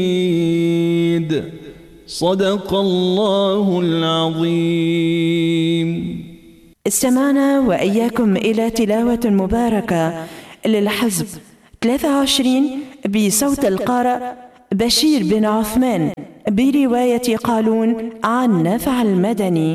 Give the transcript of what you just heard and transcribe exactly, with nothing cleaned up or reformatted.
صدق الله العظيم. استمعنا وإياكم إلى تلاوة مباركة للحزب ثلاثة وعشرين بصوت القارئ بشير بن عثمان برواية قالون عن نافع المدني.